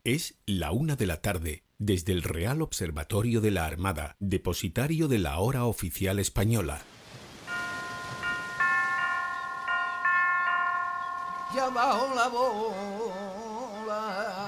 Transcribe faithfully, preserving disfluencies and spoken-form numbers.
Es la una de la tarde, desde el Real Observatorio de la Armada, depositario de la hora oficial española. Ya bajo la bola